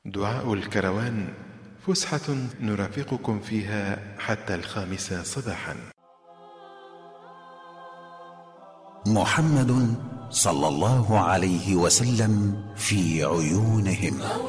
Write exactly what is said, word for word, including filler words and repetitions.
دعاء الكروان، فسحة نرافقكم فيها حتى الخامسة صباحا. محمد صلى الله عليه وسلم في عيونهم.